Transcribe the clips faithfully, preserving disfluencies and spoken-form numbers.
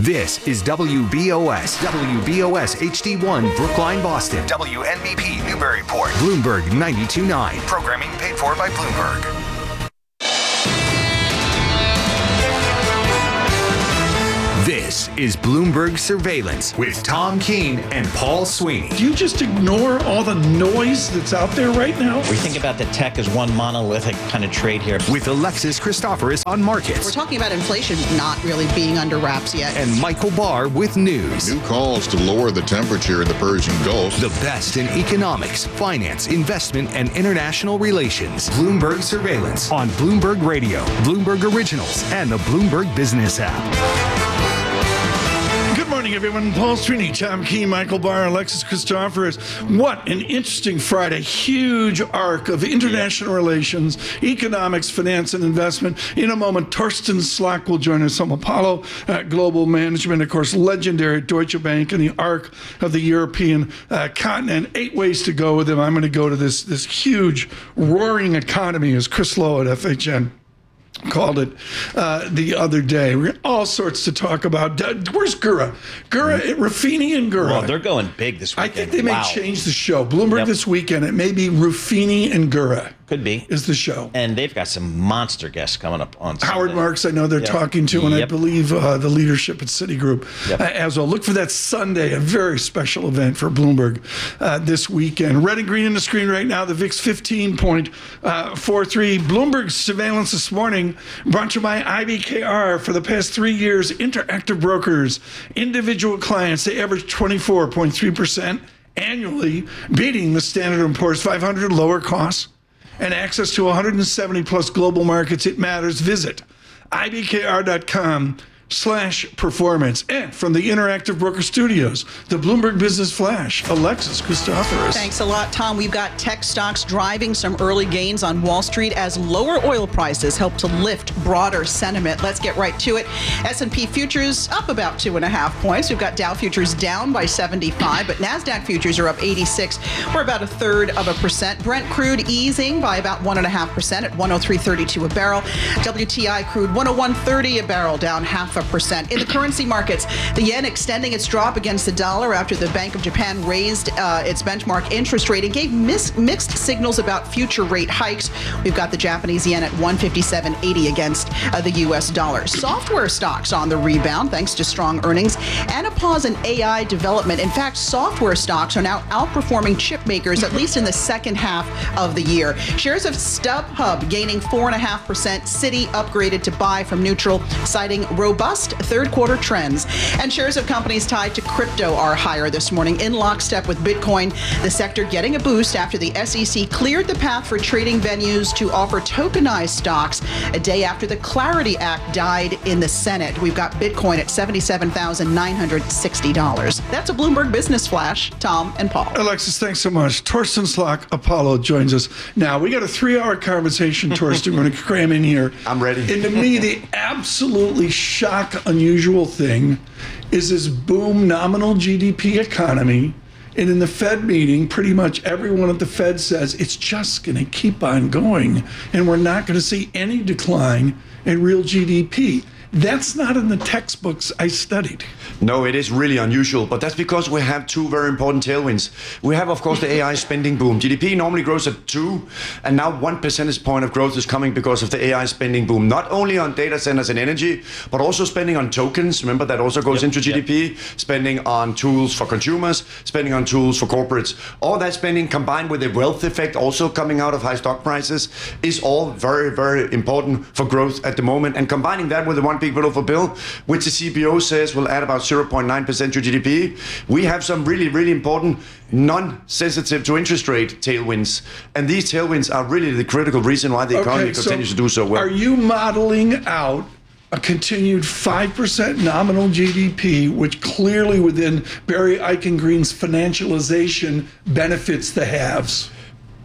This is W B O S, W B O S H D one, Brookline, Boston. W N B P, Newburyport. Bloomberg ninety-two point nine. Programming paid for by Bloomberg. This is Bloomberg Surveillance with Tom Keene and Paul Sweeney. Do you just ignore all the noise that's out there right now? We think about the tech as one monolithic kind of trade here. With Alexis Christoforous on markets. We're talking about inflation not really being under wraps yet. And Michael Barr with news. New calls to lower the temperature in the Persian Gulf. The best in economics, finance, investment, and international relations. Bloomberg Surveillance on Bloomberg Radio, Bloomberg Originals, and the Bloomberg Business app. Good morning, everyone. Paul Sweeney, Tom Keene, Michael Barr, Alexis Christoforous. What an interesting Friday. Huge arc of international relations, economics, finance, and investment. In a moment, Torsten Slok will join us from Apollo uh, Global Management, of course, legendary Deutsche Bank, and the arc of the European uh, continent. Eight ways to go with him. I'm going to go to this, this huge, roaring economy, as Chris Lowe at F H N called it uh, the other day. We got all sorts to talk about. Where's Gura? Gura, Ruffini and Gura. Well, they're going big this weekend. I think they may wow. change the show. Bloomberg yep. this weekend, it may be Ruffini and Gura. Could be. Is the show. And they've got some monster guests coming up on Sunday. Howard Marks, I know they're yep. talking to, and yep. I believe uh, the leadership at Citigroup yep. uh, as well. Look for that Sunday, a very special event for Bloomberg uh, this weekend. Red and green on the screen right now, the V I X fifteen point four three. Bloomberg surveillance this morning brought to you by I B K R. For the past three years, Interactive Brokers, individual clients, they average twenty-four point three percent annually, beating the Standard and Poor's five hundred. Lower costs and access to one hundred seventy plus global markets. It matters. Visit I B K R dot com slash performance. And from the Interactive Broker Studios, the Bloomberg Business Flash, Alexis Christoforous. Thanks a lot, Tom. We've got tech stocks driving some early gains on Wall Street as lower oil prices help to lift broader sentiment. Let's get right to it. S and P futures up about two and a half points. We've got Dow futures down by seventy-five, but NASDAQ futures are up eighty-six, or about a third of a percent. Brent crude easing by about one and a half percent at one oh three thirty-two a barrel. W T I crude one oh one thirty a barrel, down half a percent. In the currency markets, the yen extending its drop against the dollar after the Bank of Japan raised uh, its benchmark interest rate and gave mis- mixed signals about future rate hikes. We've got the Japanese yen at one fifty-seven eighty against uh, the U S dollar. Software stocks on the rebound thanks to strong earnings and a pause in A I development. In fact, software stocks are now outperforming chip makers, at least in the second half of the year. Shares of StubHub gaining four point five percent. Citi upgraded to buy from neutral, citing robust third quarter trends. And shares of companies tied to crypto are higher this morning, in lockstep with Bitcoin. The sector getting a boost after the S E C cleared the path for trading venues to offer tokenized stocks a day after the Clarity Act died in the Senate. We've got Bitcoin at seventy-seven thousand nine hundred sixty dollars. That's a Bloomberg Business Flash. Tom and Paul. Alexis, thanks so much. Torsten Slok, Apollo, joins us now. We got a three-hour conversation, Torsten. We're going to cram in here. I'm ready. And to me, the absolutely shock unusual thing is this boom nominal G D P economy. And in the Fed meeting, pretty much everyone at the Fed says it's just going to keep on going and we're not going to see any decline in real G D P. That's not in the textbooks I studied. No, it is really unusual, but that's because we have two very important tailwinds. We have, of course, the A I spending boom. G D P normally grows at two, and now one percentage point of growth is coming because of the A I spending boom. Not only on data centers and energy, but also spending on tokens. Remember, that also goes yep, into G D P. Yep. Spending on tools for consumers, spending on tools for corporates. All that spending combined with the wealth effect also coming out of high stock prices is all very, very important for growth at the moment. And combining that with the one big beautiful bill, which the C B O says will add about zero point nine percent to G D P, we have some really, really important non-sensitive to interest rate tailwinds. And these tailwinds are really the critical reason why the economy okay, continues so to do so well. Are you modeling out a continued five percent nominal G D P, which clearly within Barry Eichengreen's financialization benefits the haves?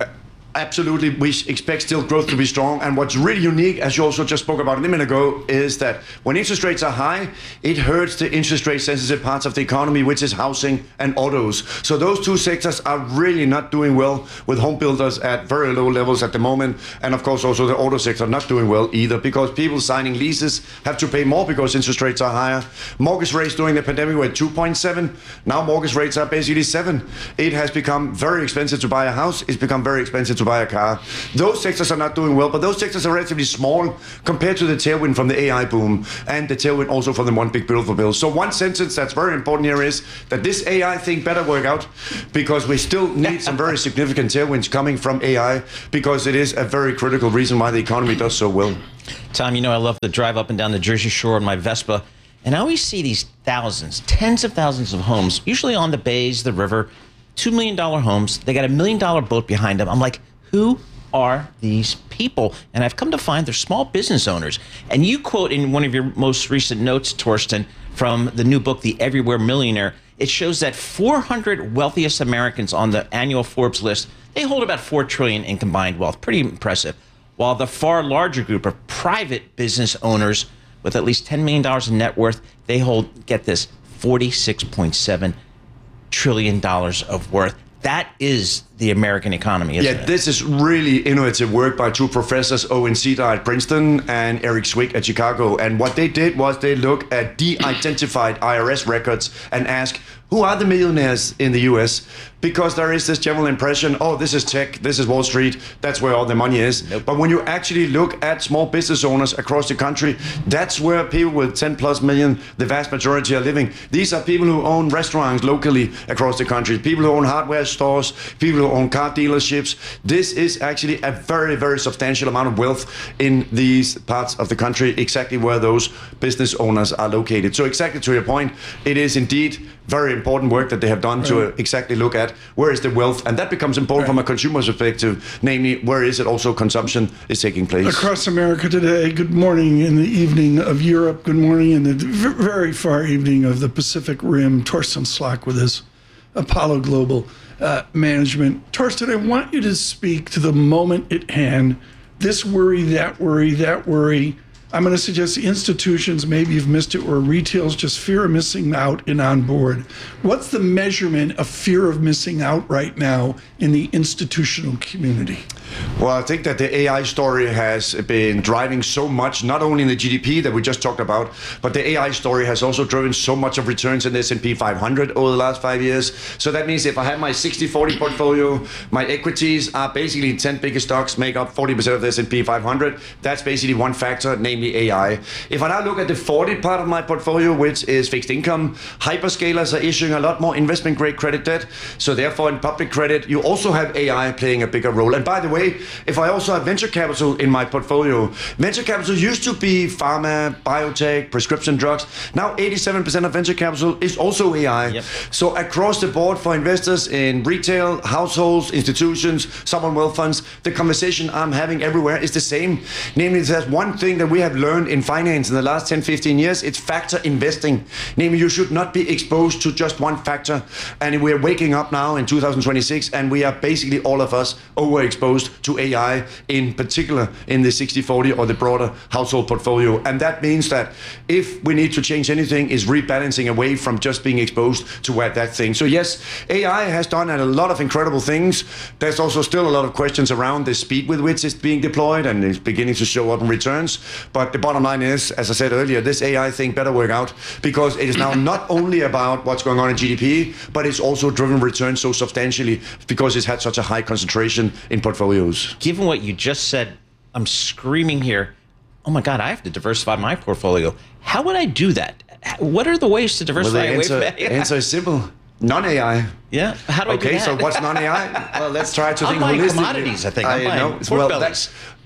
absolutely, we expect still growth to be strong. And what's really unique, as you also just spoke about a minute ago, is that when interest rates are high, it hurts the interest rate sensitive parts of the economy, which is housing and autos. So those two sectors are really not doing well, with home builders at very low levels at the moment. And of course, also the auto sector not doing well either, because people signing leases have to pay more because interest rates are higher. Mortgage rates during the pandemic were two point seven. Now mortgage rates are basically seven. It has become very expensive to buy a house. It's become very expensive to buy a car. Those sectors are not doing well, but those sectors are relatively small compared to the tailwind from the A I boom and the tailwind also from the One Big Beautiful Bill. So one sentence that's very important here is that this A I thing better work out, because we still need some very significant tailwinds coming from A I, because it is a very critical reason why the economy does so well. Tom, you know I love to drive up and down the Jersey Shore in my Vespa, and I always see these thousands, tens of thousands of homes, usually on the bays, the river, two million dollar homes. They got a million dollar boat behind them. I'm like, who are these people? And I've come to find they're small business owners. And you quote in one of your most recent notes, Torsten, from the new book, The Everywhere Millionaire, it shows that four hundred wealthiest Americans on the annual Forbes list, they hold about four trillion dollars in combined wealth. Pretty impressive. While the far larger group of private business owners with at least ten million dollars in net worth, they hold, get this, forty-six point seven trillion dollars of worth. That is the American economy, isn't yeah, it? This is really innovative work by two professors, Owen Cedar at Princeton and Eric Zwick at Chicago. And what they did was they looked at de-identified I R S records and asked, who are the millionaires in the U S? Because there is this general impression, oh, this is tech, this is Wall Street, that's where all the money is. Nope. But when you actually look at small business owners across the country, that's where people with ten plus million, the vast majority are living. These are people who own restaurants locally across the country, people who own hardware stores, people who own car dealerships. This is actually a very, very substantial amount of wealth in these parts of the country, exactly where those business owners are located. So exactly to your point, it is indeed very important work that they have done right. to exactly look at where is the wealth, and that becomes important right. from a consumer's perspective, namely where is it also consumption is taking place. Across America today, good morning in the evening of Europe, good morning in the very far evening of the Pacific Rim. Torsten Slok with his Apollo Global uh, Management. Torsten, I want you to speak to the moment at hand, this worry, that worry, that worry. I'm going to suggest the institutions, maybe you've missed it, or retail's just fear of missing out and on board. What's the measurement of fear of missing out right now in the institutional community? Well, I think that the A I story has been driving so much, not only in the G D P that we just talked about, but the A I story has also driven so much of returns in the S and P five hundred over the last five years. So that means if I have my sixty forty portfolio, my equities are basically ten biggest stocks make up forty percent of the S and P five hundred. That's basically one factor, namely A I. If I now look at the forty part of my portfolio, which is fixed income, hyperscalers are issuing a lot more investment grade credit debt. So therefore in public credit, you also have A I playing a bigger role. And by the way, if I also have venture capital in my portfolio, venture capital used to be pharma, biotech, prescription drugs. Now eighty-seven percent of venture capital is also A I. Yep. So across the board for investors in retail, households, institutions, sovereign wealth funds, the conversation I'm having everywhere is the same. Namely, there's one thing that we have learned in finance in the last ten, fifteen years, it's factor investing. Namely, you should not be exposed to just one factor. And we're waking up now in two thousand twenty-six, and we are basically all of us overexposed to A I, in particular in the sixty forty or the broader household portfolio. And that means that if we need to change anything, is rebalancing away from just being exposed to that thing. So yes, A I has done a lot of incredible things. There's also still a lot of questions around the speed with which it's being deployed, and it's beginning to show up in returns. But the bottom line is, as I said earlier, this A I thing better work out, because it is now not only about what's going on in G D P, but it's also driven returns so substantially because it's had such a high concentration in portfolios. Given what you just said, I'm screaming here, oh my God, I have to diversify my portfolio. How would I do that? What are the ways to diversify well, the away answer, from that? answer is simple. Non-A I. Yeah. How do I okay, do that? so what's non-A I? Well, let's try to I'm think buying holistically. commodities, I think. I'm I buying know. pork well, bellies.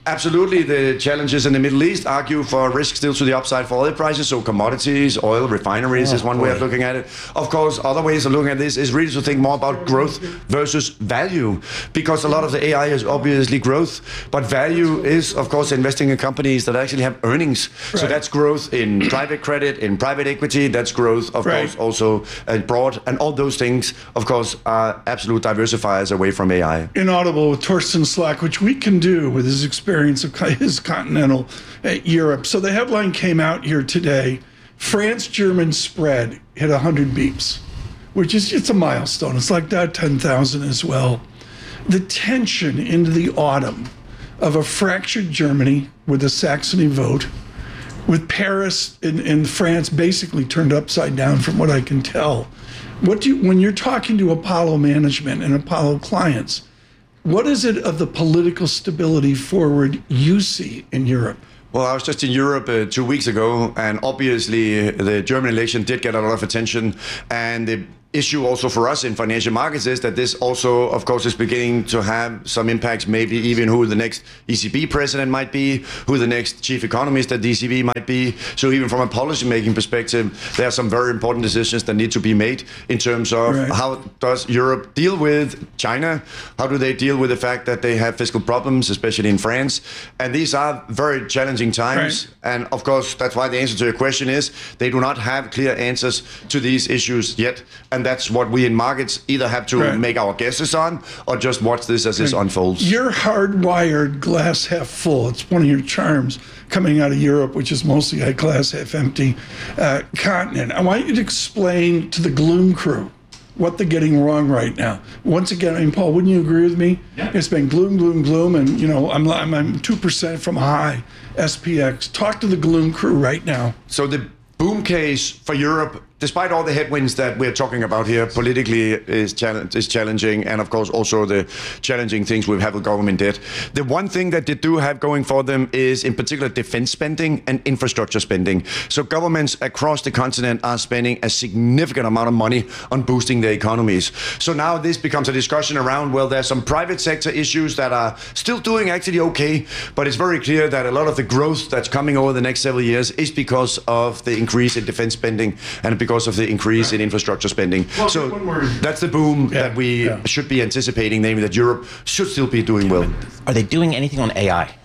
Absolutely. The challenges in the Middle East argue for risk still to the upside for oil prices. So commodities, oil, refineries oh, is one boy. way of looking at it. Of course, other ways of looking at this is really to think more about growth versus value, because a lot of the A I is obviously growth, but value is, of course, investing in companies that actually have earnings. Right. So that's growth in private credit, in private equity. That's growth, of right. course, also abroad. And all those things, of course, are absolute diversifiers away from A I. Inaudible with Torsten Slok, which we can do with his experience of his continental uh, Europe. So the headline came out here today: France-German spread hit one hundred beeps, which is it's a milestone. It's like that ten thousand as well. The tension into the autumn of a fractured Germany with the Saxony vote, with Paris and, and France basically turned upside down from what I can tell. What do you, when you're talking to Apollo management and Apollo clients, what is it of the political stability forward you see in Europe? Well, I was just in Europe uh, two weeks ago, and obviously the German election did get a lot of attention. And the issue also for us in financial markets is that this also, of course, is beginning to have some impacts, maybe even who the next E C B president might be, who the next chief economist at the E C B might be. So even from a policy-making perspective, there are some very important decisions that need to be made in terms of right. how does Europe deal with China? How do they deal with the fact that they have fiscal problems, especially in France? And these are very challenging times. Right. And of course, that's why the answer to your question is they do not have clear answers to these issues yet. And that's what we in markets either have to right. make our guesses on or just watch this as right. this unfolds. You're hardwired glass half full. It's one of your charms coming out of Europe, which is mostly a glass half empty uh, continent. I want you to explain to the gloom crew what they're getting wrong right now. Once again, I mean, Paul, wouldn't you agree with me? Yeah. It's been gloom, gloom, gloom, and you know, I'm I'm, I'm two percent from a high S P X. Talk to the gloom crew right now. So the boom case for Europe, despite all the headwinds that we're talking about here, politically is, challenge, is challenging, and of course also the challenging things we have with government debt. The one thing that they do have going for them is in particular defense spending and infrastructure spending. So governments across the continent are spending a significant amount of money on boosting their economies. So now this becomes a discussion around, well, there's some private sector issues that are still doing actually okay, but it's very clear that a lot of the growth that's coming over the next several years is because of the increase in defense spending and because of the increase right. in infrastructure spending. Well, so that's the boom yeah, that we yeah. should be anticipating, namely that Europe should still be doing well. Are they doing anything on A I?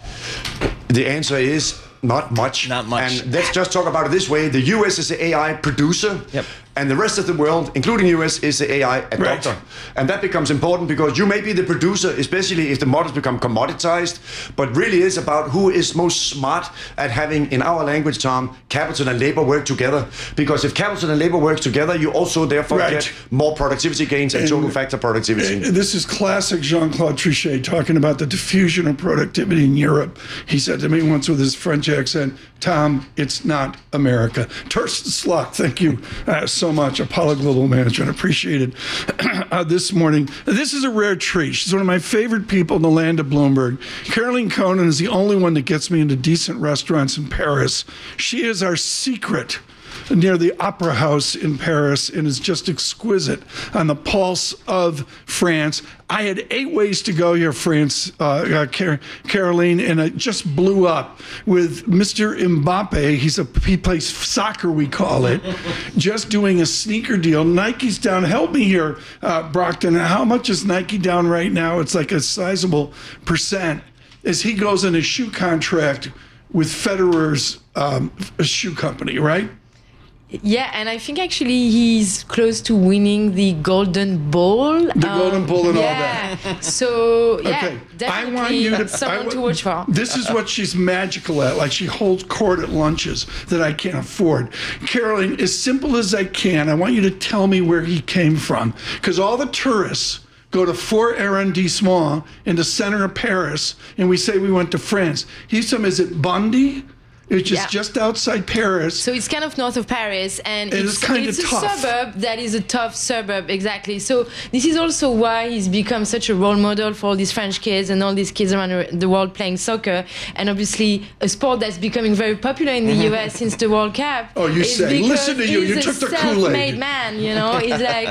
The answer is not much. Not much. And let's just talk about it this way. The U S is the A I producer. Yep. And the rest of the world, including U S, is the A I adopter. Right. And that becomes important because you may be the producer, especially if the models become commoditized, but really is about who is most smart at having, in our language, Tom, capital and labor work together. Because if capital and labor work together, you also therefore right. get more productivity gains and, and total factor productivity. This is classic Jean-Claude Trichet talking about the diffusion of productivity in Europe. He said to me once with his French accent, Tom, it's not America. Torsten Slok, thank you uh, so much. Apollo Global Management, appreciated uh, this morning. This is a rare treat. She's one of my favorite people in the land of Bloomberg. Caroline Conan is the only one that gets me into decent restaurants in Paris. She is our secret near the Opera House in Paris and is just exquisite on the pulse of France. I had eight ways to go here, France, uh, uh, Car- Caroline, and it just blew up with Mister Mbappe. He's a he plays soccer, we call it, just doing a sneaker deal. Nike's down. Help me here, uh, Brockton. How much is Nike down right now? It's like a sizable percent as he goes in a shoe contract with Federer's um, shoe company, right? Yeah, and I think actually he's close to winning the Golden Ball. The um, Golden Ball and yeah. all that. So, yeah, okay. definitely I want you to, someone I, to watch for. This is what she's magical at. Like she holds court at lunches that I can't afford. Caroline, as simple as I can, I want you to tell me where he came from. Because all the tourists go to Four Arrondissement in the center of Paris, and we say we went to France. He's from, is it Bondy? It's just, Yeah. just outside Paris. So it's kind of north of Paris, and It it's, is kinda it's a tough. suburb that is a tough suburb, exactly. So this is also why he's become such a role model for all these French kids and all these kids around the world playing soccer, and obviously a sport that's becoming very popular in the U S since the World Cup. Oh, you is say, because listen to you, he's you a took the self-made Kool-Aid. man, you know. He's like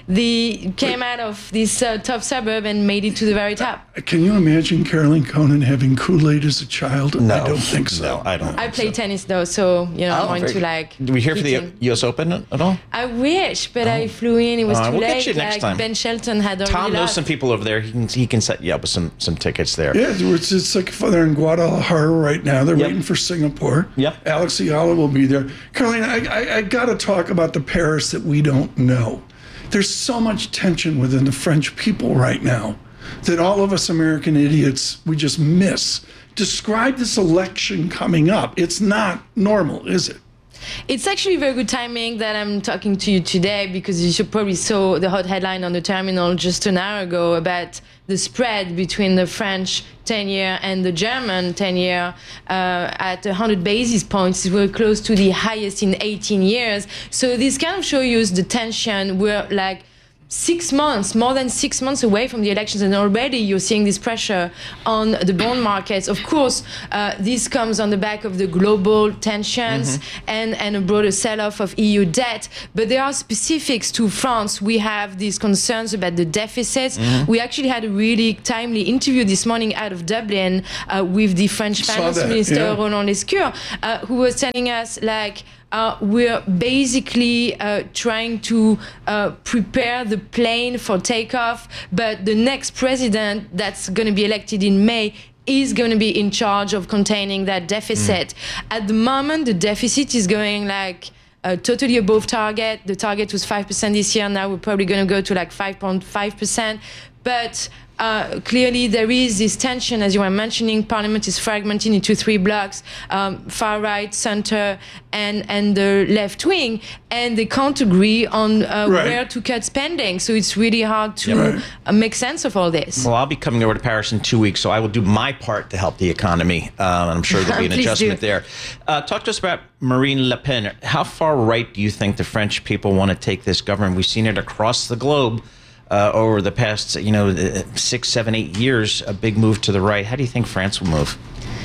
the came out of this uh, tough suburb and made it to the very top. Can you imagine Caroline Conan having Kool-Aid as a child? No, I don't think so. No, I don't. I play tennis though, so you know, Oh, I'm going very to good. like. Did we hear for the eating. U S Open at all? I wish, but I flew in. It was Uh, too we'll get late. you next like time. Ben Shelton had already Tom knows lost. some people over there. He can he can set you up with some some tickets there. Yeah, it's, it's like they're in Guadalajara right now. They're Yep. waiting for Singapore. Yep. Alex Ayala will be there. Caroline, I, I, I got to talk about the Paris that we don't know. There's so much tension within the French people right now that all of us American idiots, we just miss. Describe this election coming up. It's not normal, is it? It's actually very good timing that I'm talking to you today, because you should probably saw the hot headline on the Terminal just an hour ago about the spread between the French ten-year and the German ten-year uh, at one hundred basis points. We're close to the highest in eighteen years. So this kind of shows you the tension. We're like six months, more than six months away from the elections, and already you're seeing this pressure on the bond markets. Of course, uh, this comes on the back of the global tensions mm-hmm. and, and a broader sell-off of E U debt. But there are specifics to France. We have these concerns about the deficits. Mm-hmm. We actually had a really timely interview this morning out of Dublin uh, with the French Saw Finance that, Minister, yeah. Roland Lescure, uh, who was telling us, like, Uh, we're basically uh, trying to uh, prepare the plane for takeoff, but the next president that's going to be elected in May is going to be in charge of containing that deficit. Mm. At the moment, the deficit is going like uh, totally above target. The target was five percent this year. Now we're probably going to go to like five point five percent. But Uh, clearly, there is this tension, as you were mentioning. Parliament is fragmented into three blocks: um, far right, center, and and the left wing, and they can't agree on uh, right. where to cut spending. So it's really hard to right. uh, make sense of all this. Well, I'll be coming over to Paris in two weeks, so I will do my part to help the economy. Um, I'm sure there'll be an Please adjustment do. there. Uh, talk to us about Marine Le Pen. How far right do you think the French people want to take this government? We've seen it across the globe. Uh, over the past, you know, six, seven, eight years, a big move to the right. How do you think France will move?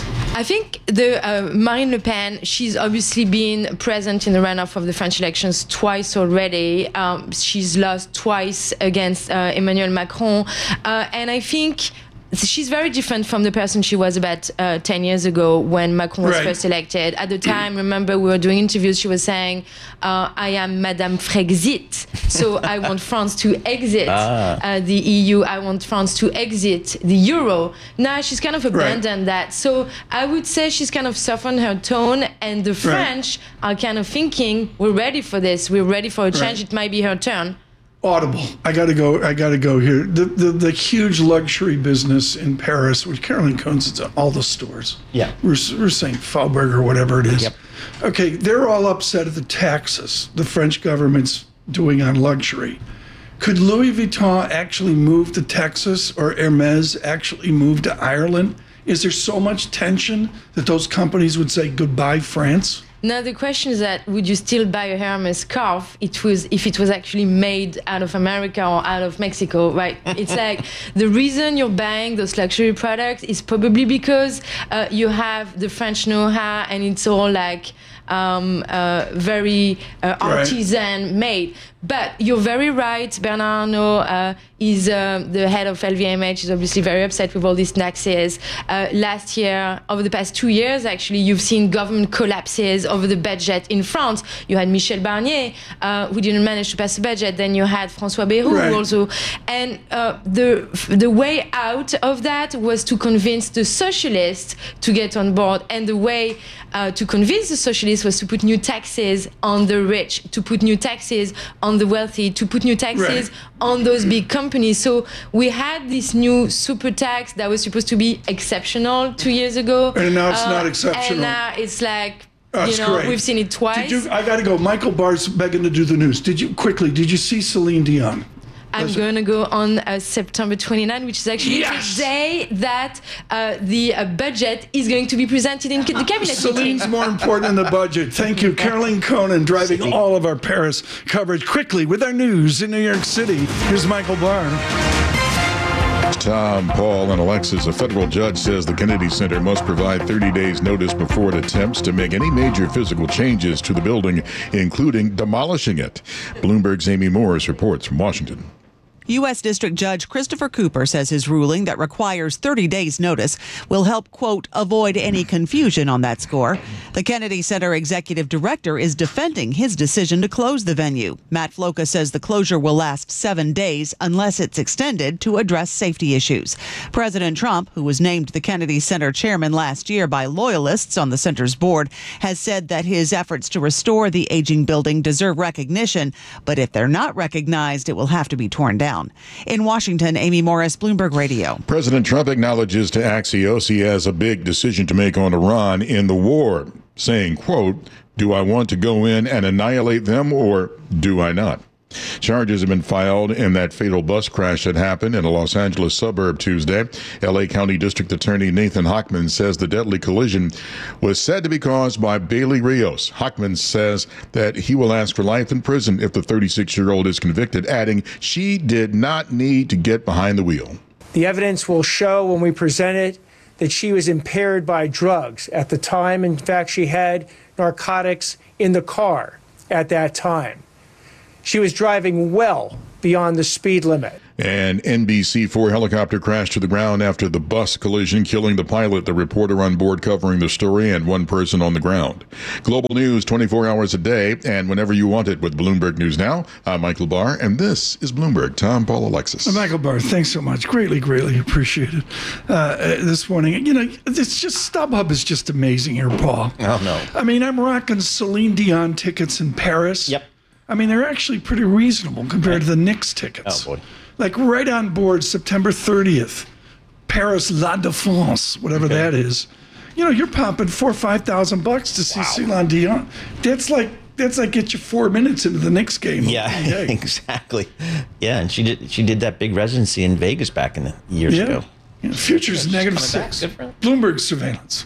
I think the uh, Marine Le Pen, she's obviously been present in the runoff of the French elections twice already. Um, she's lost twice against uh, Emmanuel Macron. Uh, and I think she's very different from the person she was about uh, ten years ago when Macron was right. first elected. At the time, remember, we were doing interviews, she was saying, uh, I am Madame Frexit, so I want France to exit ah. uh, the E U, I want France to exit the Euro. Now she's kind of abandoned right. that. So I would say she's kind of softened her tone, and the French right. are kind of thinking, we're ready for this, we're ready for a change, right. it might be her turn. Audible. I got to go. I got to go here. The, the the huge luxury business in Paris, which Caroline Cohn's, it's all the stores. Yeah. We're, we're saying Fahlberg or whatever it is. Yep. Okay, they're all upset at the taxes the French government's doing on luxury. Could Louis Vuitton actually move to Texas, or Hermes actually move to Ireland? Is there so much tension that those companies would say goodbye, France? Now the question is that would you still buy a Hermes scarf? It was if it was actually made out of America or out of Mexico, right? It's like the reason you're buying those luxury products is probably because uh, you have the French know-how, and it's all like um, uh, very uh, artisan right. made. But you're very right. Bernard Arnault uh, is uh, the head of L V M H. Is obviously very upset with all these taxes. Uh, last year, over the past two years, actually, you've seen government collapses over the budget in France. You had Michel Barnier, uh, who didn't manage to pass the budget. Then you had François Bayrou right. also. And uh, the the way out of that was to convince the socialists to get on board. And the way uh, to convince the socialists was to put new taxes on the rich, to put new taxes on the wealthy, to put new taxes right. on those big companies. So we had this new super tax that was supposed to be exceptional two years ago. And now it's uh, not exceptional. And now it's like, That's you know, great. we've seen it twice. Did you, I got to go. Michael Barr's begging to do the news. Did you, quickly, did you see Celine Dion? I'm going to go on uh, September twenty-ninth, which is actually Yes! the day that uh, the uh, budget is going to be presented in the cabinet meeting. Celine's more important than the budget. Thank you, Caroline Conan, driving all of our Paris coverage quickly with our news in New York City. Here's Michael Barr. Tom, Paul, and Alexis, a federal judge says the Kennedy Center must provide thirty days notice before it attempts to make any major physical changes to the building, including demolishing it. Bloomberg's Amy Morris reports from Washington. U S. District Judge Christopher Cooper says his ruling that requires thirty days notice will help, quote, avoid any confusion on that score. The Kennedy Center executive director is defending his decision to close the venue. Matt Floca says the closure will last seven days unless it's extended to address safety issues. President Trump, who was named the Kennedy Center chairman last year by loyalists on the center's board, has said that his efforts to restore the aging building deserve recognition, but if they're not recognized, it will have to be torn down. In Washington, Amy Morris, Bloomberg Radio. President Trump acknowledges to Axios he has a big decision to make on Iran in the war, saying, quote, do I want to go in and annihilate them or do I not? Charges have been filed in that fatal bus crash that happened in a Los Angeles suburb Tuesday. L A County District Attorney Nathan Hochman says the deadly collision was said to be caused by Bailey Rios. Hochman says that he will ask for life in prison if the thirty-six-year-old is convicted, adding she did not need to get behind the wheel. The evidence will show when we present it that she was impaired by drugs at the time. In fact, she had narcotics in the car at that time. She was driving well beyond the speed limit. An N B C four helicopter crashed to the ground after the bus collision, killing the pilot, the reporter on board covering the story, and one person on the ground. Global news twenty-four hours a day and whenever you want it with Bloomberg News Now. I'm Michael Barr, and this is Bloomberg. Tom, Paul, Alexis. Michael Barr, thanks so much. Greatly, greatly appreciated uh, this morning. You know, it's just StubHub is just amazing here, Paul. Oh, no. I mean, I'm rocking Celine Dion tickets in Paris. Yep. I mean, they're actually pretty reasonable compared to the Knicks tickets. Oh, boy. Like right on board September thirtieth, Paris La Défense, whatever Okay. that is. You know, you're pumping four or five thousand bucks to see Wow. Celine Dion. That's like that's like get you four minutes into the Knicks game. Yeah, Hey. exactly. Yeah, and she did she did that big residency in Vegas back in the years Yeah. ago. You know, futures she's negative coming back. six. Good for her. Bloomberg surveillance.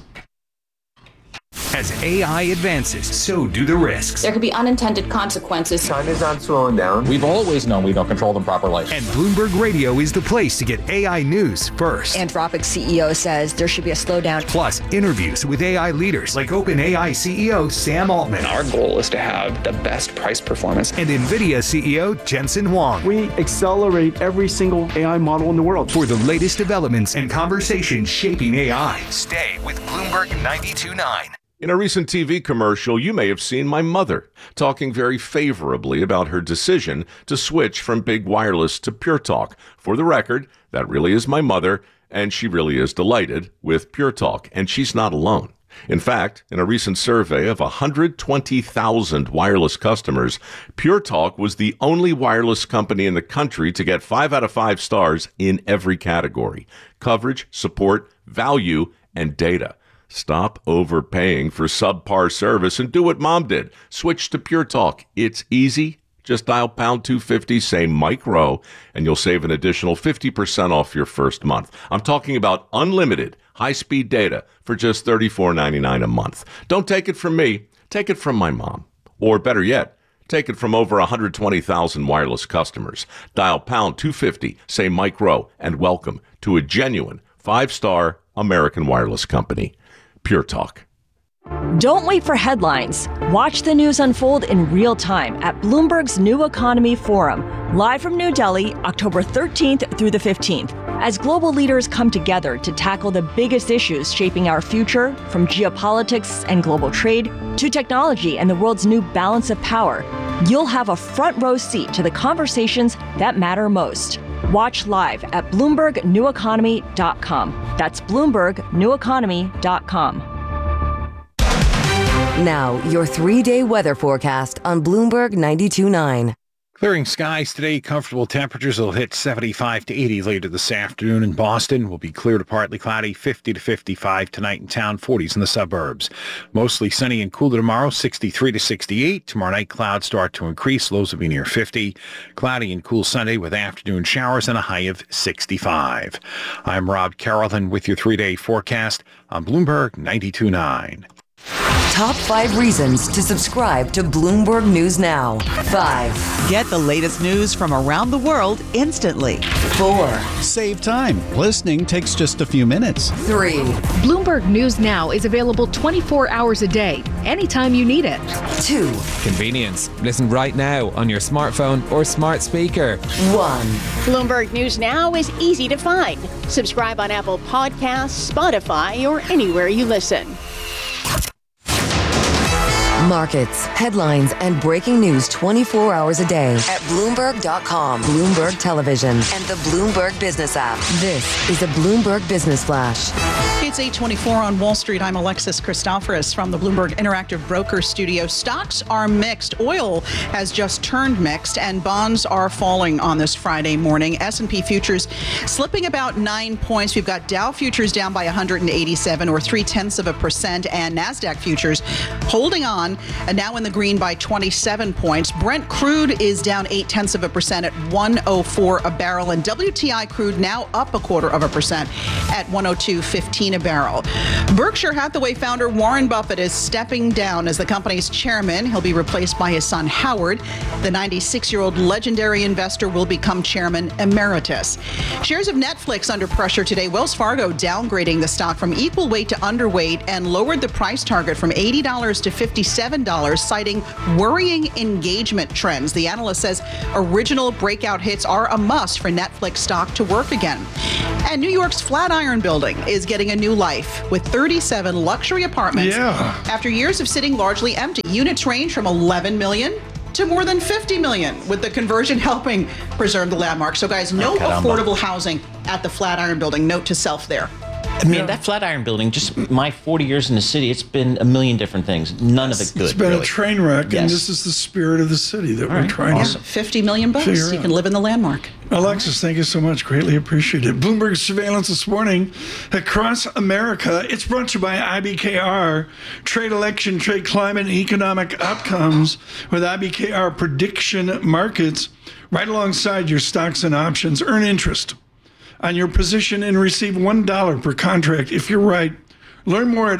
As A I advances, so do the risks. There could be unintended consequences. China's not slowing down. We've always known we don't control them properly. And Bloomberg Radio is the place to get A I news first. Anthropic C E O says there should be a slowdown. Plus, interviews with A I leaders like OpenAI C E O Sam Altman. Our goal is to have the best price performance. And NVIDIA C E O Jensen Huang. We accelerate every single A I model in the world. For the latest developments and conversations shaping A I, stay with Bloomberg ninety-two point nine. In a recent T V commercial, you may have seen my mother talking very favorably about her decision to switch from big wireless to Pure Talk. For the record, that really is my mother, and she really is delighted with Pure Talk, and she's not alone. In fact, in a recent survey of one hundred twenty thousand wireless customers, Pure Talk was the only wireless company in the country to get five out of five stars in every category: coverage, support, value, and data. Stop overpaying for subpar service and do what Mom did. Switch to Pure Talk. It's easy. Just dial pound two fifty, say Mike Rowe, and you'll save an additional fifty percent off your first month. I'm talking about unlimited high-speed data for just thirty-four ninety-nine a month. Don't take it from me. Take it from my mom. Or better yet, take it from over one hundred twenty thousand wireless customers. Dial pound two fifty, say Mike Rowe, and welcome to a genuine five-star American wireless company. Pure Talk. Don't wait for headlines. Watch the news unfold in real time at Bloomberg's New Economy Forum, live from New Delhi, October thirteenth through the fifteenth, as global leaders come together to tackle the biggest issues shaping our future, from geopolitics and global trade to technology and the world's new balance of power. You'll have a front row seat to the conversations that matter most. Watch live at Bloomberg New Economy dot com. That's Bloomberg New Economy dot com. Now, your three-day weather forecast on Bloomberg ninety-two point nine. Clearing skies today, comfortable temperatures will hit seventy-five to eighty later this afternoon in Boston. Will be clear to partly cloudy, fifty to fifty-five tonight in town, forties in the suburbs. Mostly sunny and cooler tomorrow, sixty-three to sixty-eight. Tomorrow night, clouds start to increase. Lows will be near fifty. Cloudy and cool Sunday with afternoon showers and a high of sixty-five. I'm Rob Carrollton with your three-day forecast on Bloomberg ninety-two point nine. Top five reasons to subscribe to Bloomberg News Now. Five. Get the latest news from around the world instantly. Four. Save time. Listening takes just a few minutes. Three. Bloomberg News Now is available twenty-four hours a day, anytime you need it. Two. Convenience. Listen right now on your smartphone or smart speaker. One. Bloomberg News Now is easy to find. Subscribe on Apple Podcasts, Spotify, or anywhere you listen. Markets, headlines, and breaking news twenty-four hours a day at Bloomberg dot com, Bloomberg Television, and the Bloomberg Business app. This is a Bloomberg Business Flash. It's eight twenty-four on Wall Street. I'm Alexis Christoforous from the Bloomberg Interactive Broker Studio. Stocks are mixed. Oil has just turned mixed, and bonds are falling on this Friday morning. S and P futures slipping about nine points. We've got Dow futures down by one hundred eighty-seven, or three-tenths of a percent, and NASDAQ futures holding on, and now in the green by twenty-seven points. Brent crude is down eight-tenths of a percent at one oh four a barrel, and W T I crude now up a quarter of a percent at one oh two fifteen a barrel. Berkshire Hathaway founder Warren Buffett is stepping down as the company's chairman. He'll be replaced by his son Howard. The ninety-six-year-old legendary investor will become chairman emeritus. Shares of Netflix under pressure today. Wells Fargo downgrading the stock from equal weight to underweight and lowered the price target from eighty dollars to fifty-seven dollars, citing worrying engagement trends. The analyst says original breakout hits are a must for Netflix stock to work again. And New York's Flatiron Building is getting a new life with thirty-seven luxury apartments. Yeah. After years of sitting largely empty. Units range from eleven million to more than fifty million, with the conversion helping preserve the landmark. So guys, no affordable housing at the Flatiron Building. Note to self there. I mean, that Flatiron Building, just my forty years in the city, it's been a million different things. None of it good. It's been really. a train wreck, yes. and this is the spirit of the city that All we're right. trying Awesome. to fifty million bucks. You out. can live in the landmark. Alexis, thank you so much. Greatly appreciate it. Bloomberg surveillance this morning across America. It's brought to you by I B K R. Trade election, trade climate, and economic outcomes with I B K R prediction markets right alongside your stocks and options. Earn interest on your position and receive one dollar per contract if you're right. Learn more at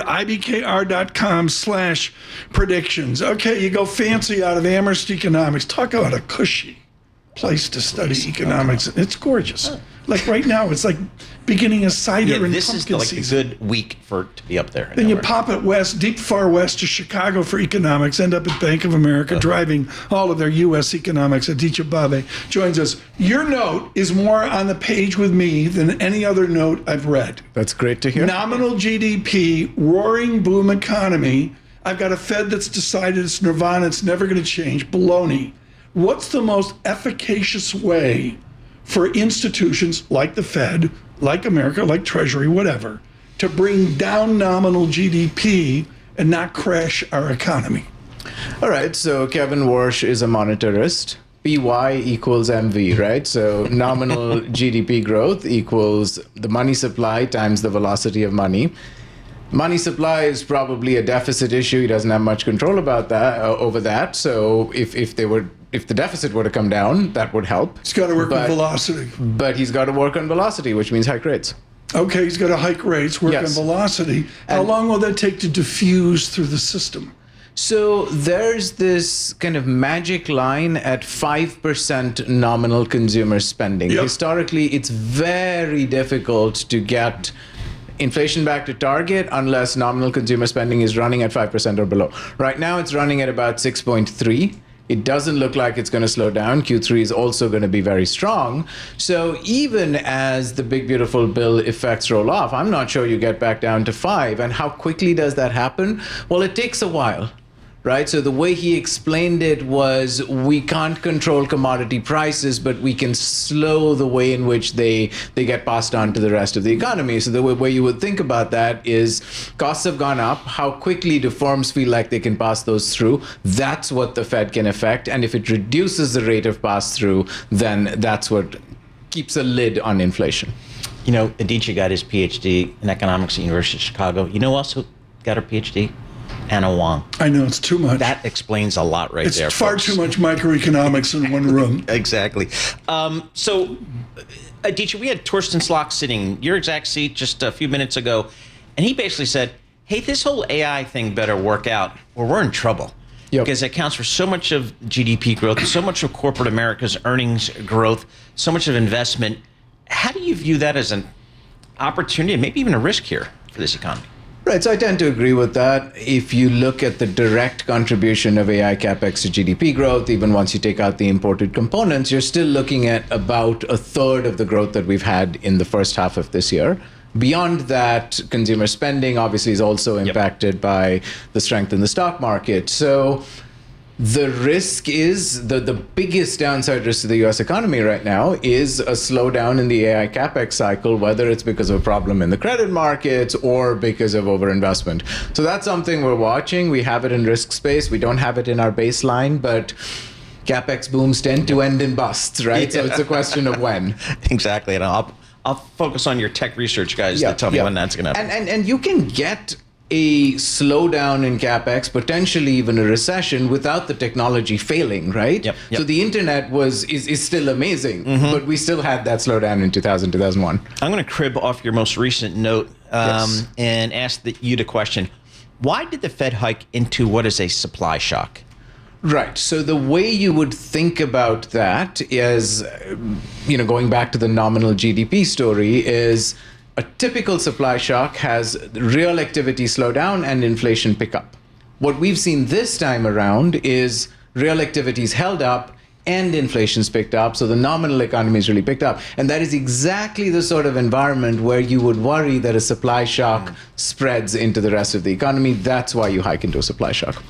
ibkr.com slash predictions. Okay, you go fancy out of Amherst Economics. Talk about a cushy place to study economics. It's gorgeous. Like right now, it's like beginning a cider Yeah, and this is pumpkin like season. a good week for it to be up there. Then you pop it west, deep far west to Chicago for economics, end up at Bank of America, driving all of their U S economics. Aditya Bave joins us. Your note is more on the page with me than any other note I've read. That's great to hear. Nominal G D P, roaring boom economy. I've got a Fed that's decided it's nirvana, it's never going to change. Baloney. What's the most efficacious way for institutions like the Fed, like America, like Treasury, whatever, to bring down nominal G D P and not crash our economy? All right, so Kevin Warsh is a monetarist. P Y equals M V, right? So nominal G D P growth equals the money supply times the velocity of money. Money supply is probably a deficit issue. He doesn't have much control about that uh, over that. So if, if they were if the deficit were to come down, that would help. He's got to work but, on velocity. But he's got to work on velocity, which means hike rates. Okay, he's got to hike rates, work Yes. on velocity. How And- long will that take to diffuse through the system? So there's this kind of magic line at five percent nominal consumer spending. Yep. Historically, it's very difficult to get inflation back to target unless nominal consumer spending is running at five percent or below. Right now, it's running at about six point three. It doesn't look like it's going to slow down. Q three is also going to be very strong. So even as the big, beautiful bill effects roll off, I'm not sure you get back down to five. And how quickly does that happen? Well, it takes a while. right? So the way he explained it was we can't control commodity prices, but we can slow the way in which they they get passed on to the rest of the economy. So the way, way you would think about that is costs have gone up. How quickly do firms feel like they can pass those through? That's what the Fed can affect. And if it reduces the rate of pass through, then that's what keeps a lid on inflation. You know, Aditya got his P H D in economics at the University of Chicago. You know who else got her P H D? Anna Wong. I know, it's too much. That explains a lot right it's there. It's far folks. too much microeconomics in one room. Exactly. Um, so, Aditya, we had Torsten Slok sitting in your exact seat just a few minutes ago, and he basically said, hey, this whole A I thing better work out or we're in trouble. Yep. Because it accounts for so much of G D P growth, so much of corporate America's earnings growth, so much of investment. How do you view that as an opportunity and maybe even a risk here for this economy? Right, so I tend to agree with that. If you look at the direct contribution of A I capex to G D P growth, even once you take out the imported components, you're still looking at about a third of the growth that we've had in the first half of this year. Beyond that, consumer spending obviously is also impacted yep. by the strength in the stock market. So the risk is, the, the biggest downside risk to the U S economy right now is a slowdown in the A I capex cycle, whether it's because of a problem in the credit markets or because of overinvestment. So that's something we're watching. We have it in risk space. We don't have it in our baseline, but capex booms tend to end in busts, right? Yeah. So it's a question of when. Exactly. And I'll, I'll focus on your tech research guys yeah, to tell me yeah. when that's going to happen. And, and, and you can get a slowdown in capex, potentially even a recession, without the technology failing, right? Yep, yep. So the internet was is, is still amazing, mm-hmm. but we still had that slowdown in two thousand, two thousand one. I'm going to crib off your most recent note um, yes. and ask the, you the question, why did the Fed hike into what is a supply shock? Right. So the way you would think about that is, you know, going back to the nominal G D P story, is a typical supply shock has real activity slow down and inflation pick up. What we've seen this time around is real activities held up and inflation's picked up, so the nominal economy is really picked up. And that is exactly the sort of environment where you would worry that a supply shock mm. spreads into the rest of the economy. That's why you hike into a supply shock.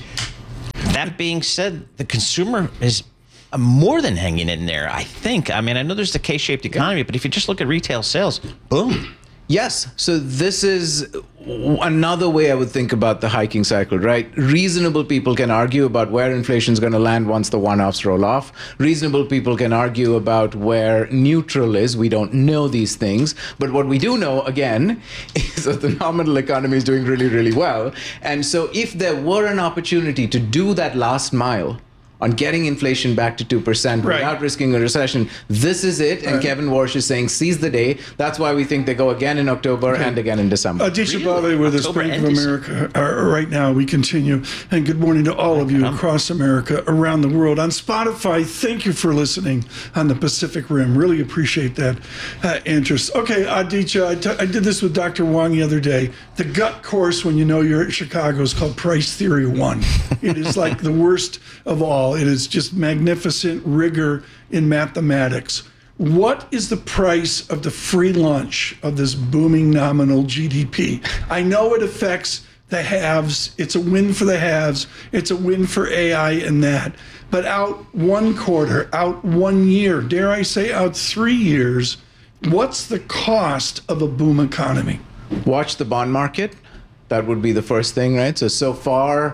That being said, the consumer is more than hanging in there, I think. I mean, I know there's the K-shaped economy, but if you just look at retail sales, boom. Yes. So this is another way I would think about the hiking cycle, right? Reasonable people can argue about where inflation is going to land once the one-offs roll off. Reasonable people can argue about where neutral is. We don't know these things. But what we do know, again, is that the nominal economy is doing really, really well. And so if there were an opportunity to do that last mile on getting inflation back to two percent right. without risking a recession, this is it. And right. Kevin Warsh is saying, seize the day. That's why we think they go again in October okay. and again in December. Aditya Bave with us, Bank of America. Uh, right now, we continue. And good morning to all of you across America, around the world. On Spotify, thank you for listening on the Pacific Rim. Really appreciate that uh, interest. Okay, Aditya, I, t- I did this with Doctor Wong the other day. The gut course when you know you're at Chicago is called Price Theory One. It is like the worst of all. It is just magnificent rigor in mathematics. What is the price of the free lunch of this booming nominal G D P? I know it affects the haves. It's a win for the haves. It's a win for A I and that. But out one quarter, out one year, dare I say out three years, what's the cost of a boom economy? Watch the bond market. That would be the first thing, right? So, so far,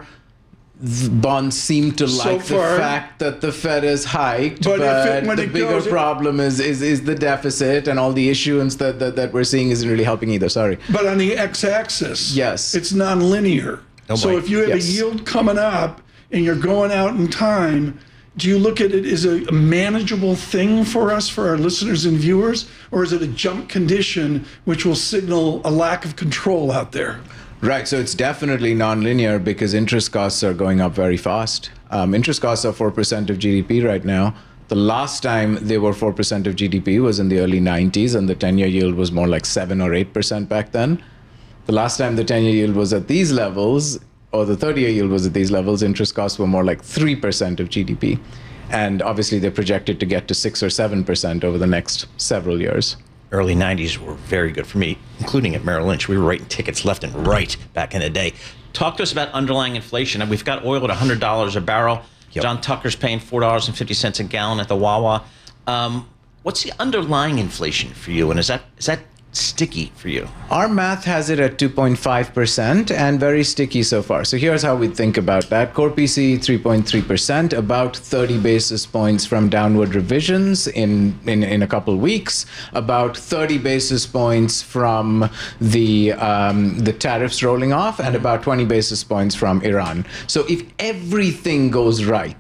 the bonds seem to so like far, the fact that the Fed has hiked, but, but if it, when the it bigger goes, problem is, is is the deficit, and all the issuance that, that, that we're seeing isn't really helping either. Sorry. But on the x-axis, yes, it's nonlinear. Oh so if you have yes. a yield coming up and you're going out in time, do you look at it as a manageable thing for us, for our listeners and viewers, or is it a jump condition which will signal a lack of control out there? Right, so it's definitely nonlinear because interest costs are going up very fast. Um, interest costs are four percent of G D P right now. The last time they were four percent of G D P was in the early nineties, and the ten-year yield was more like seven or eight percent back then. The last time the ten-year yield was at these levels, or the thirty-year yield was at these levels, interest costs were more like three percent of G D P. And obviously they're projected to get to six or seven percent over the next several years. Early nineties were very good for me, including at Merrill Lynch. We were writing tickets left and right back in the day. Talk to us about underlying inflation. We've got oil at one hundred dollars a barrel. Yep. John Tucker's paying four dollars and fifty cents a gallon at the Wawa. Um, what's the underlying inflation for you? And is that is that sticky for you? Our math has it at two point five percent and very sticky so far. So here's how we think about that. Core P C three point three percent, about thirty basis points from downward revisions in, in, in a couple weeks, about thirty basis points from the um, the tariffs rolling off, and about twenty basis points from Iran. So if everything goes right,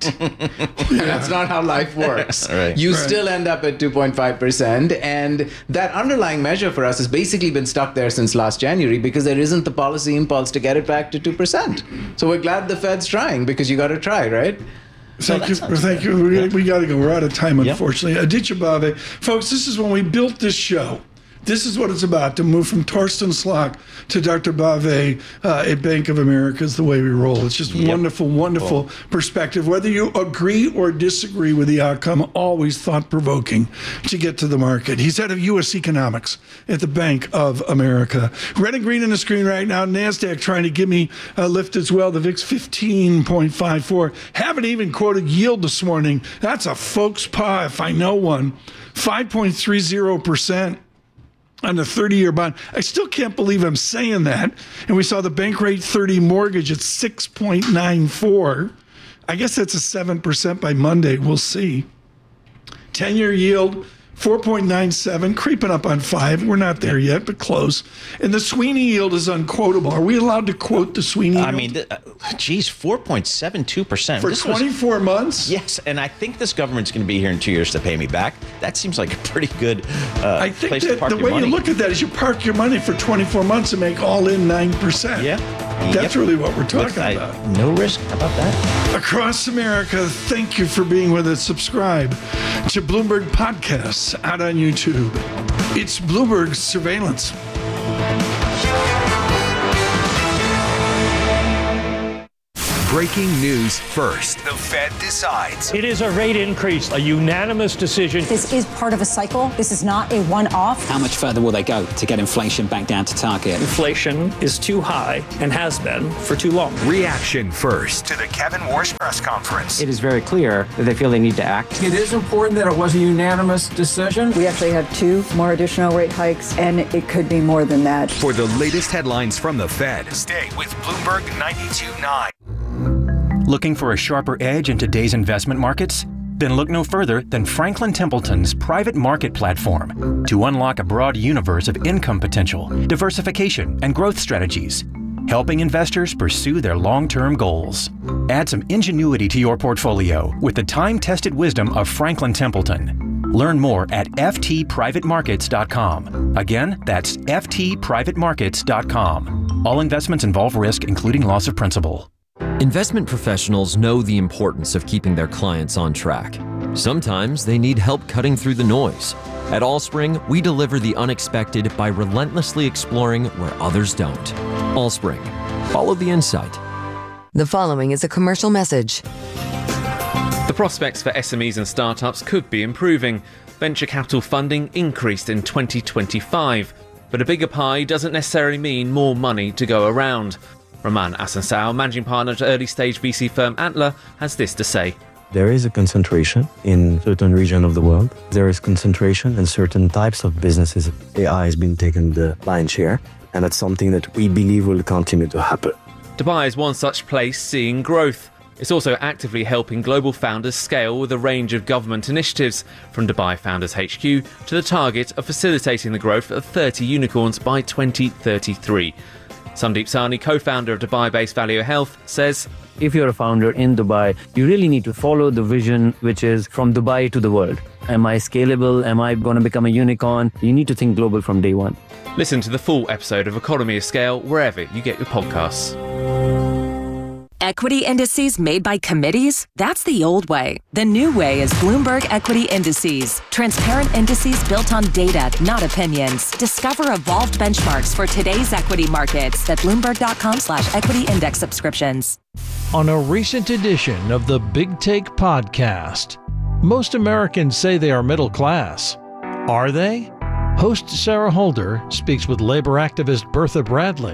that's not how life works. Right. You Right. still end up at two point five percent, and that underlying measure for us has basically been stuck there since last January because there isn't the policy impulse to get it back to two percent. So we're glad the Fed's trying, because you got to try, right? Thank you. Thank you. We, we got to go. We're out of time, unfortunately. Yep. Aditya Bave. Folks, this is when we built this show. This is what it's about, to move from Torsten Slok to Doctor Bave uh, at Bank of America is the way we roll. It's just yep. wonderful, wonderful cool. perspective. Whether you agree or disagree with the outcome, always thought-provoking to get to the market. He's head of U S economics at the Bank of America. Red and green on the screen right now. NASDAQ trying to give me a lift as well. The V I X fifteen point five four. Haven't even quoted yield this morning. That's a folks paw if I know one. five point three zero percent. On the thirty-year bond. I still can't believe I'm saying that. And we saw the bank rate thirty mortgage at six point nine four. I guess that's a seven percent by Monday. We'll see. ten-year yield, four point nine seven, creeping up on five. We're not there yet, but close. And the Sweeney yield is unquotable. Are we allowed to quote the Sweeney yield? I mean, th- uh, geez, four point seven two percent. For this twenty-four was, months? Yes, and I think this government's going to be here in two years to pay me back. That seems like a pretty good uh, I think place that to park the your way money. you look at that is you park your money for twenty-four months and make all in nine percent. Yeah. That's yep. really what we're talking With, I, about. No risk. How about that? Across America, thank you for being with us. Subscribe to Bloomberg Podcasts out on YouTube. It's Bloomberg Surveillance. Breaking news first. The Fed decides. It is a rate increase, a unanimous decision. This is part of a cycle. This is not a one-off. How much further will they go to get inflation back down to target? Inflation is too high and has been for too long. Reaction first to the Kevin Warsh press conference. It is very clear that they feel they need to act. It is important that it was a unanimous decision. We actually have two more additional rate hikes, and it could be more than that. For the latest headlines from the Fed, stay with Bloomberg ninety-two point nine. Looking for a sharper edge in today's investment markets? Then look no further than Franklin Templeton's private market platform to unlock a broad universe of income potential, diversification, and growth strategies, helping investors pursue their long-term goals. Add some ingenuity to your portfolio with the time-tested wisdom of Franklin Templeton. Learn more at f t private markets dot com. Again, that's f t private markets dot com. All investments involve risk, including loss of principal. Investment professionals know the importance of keeping their clients on track. Sometimes they need help cutting through the noise. At Allspring, we deliver the unexpected by relentlessly exploring where others don't. Allspring. Follow the insight. The following is a commercial message. The prospects for S M Es and startups could be improving. Venture capital funding increased in twenty twenty-five, but a bigger pie doesn't necessarily mean more money to go around. Raman Asansao, managing partner at early-stage V C firm Antler, has this to say. There is a concentration in certain region of the world. There is concentration in certain types of businesses. A I has been taking the lion's share, and that's something that we believe will continue to happen. Dubai is one such place seeing growth. It's also actively helping global founders scale with a range of government initiatives, from Dubai Founders H Q to the target of facilitating the growth of thirty unicorns by twenty thirty-three. Sandeep Sahni, co-founder of Dubai-based Value Health, says, if you're a founder in Dubai, you really need to follow the vision, which is from Dubai to the world. Am I scalable? Am I going to become a unicorn? You need to think global from day one. Listen to the full episode of Economy of Scale wherever you get your podcasts. Equity indices made by committees? That's the old way. The new way is Bloomberg Equity Indices. Transparent indices built on data, not opinions. Discover evolved benchmarks for today's equity markets at Bloomberg.com slash equity index subscriptions. On a recent edition of the Big Take podcast, most Americans say they are middle class. Are they? Host Sarah Holder speaks with labor activist Bertha Bradley